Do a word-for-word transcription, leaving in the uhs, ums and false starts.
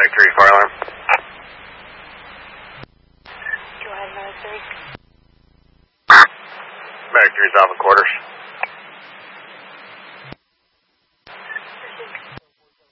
Mag three, fire alarm. Go ahead, Mag three. Mag three's off in quarters.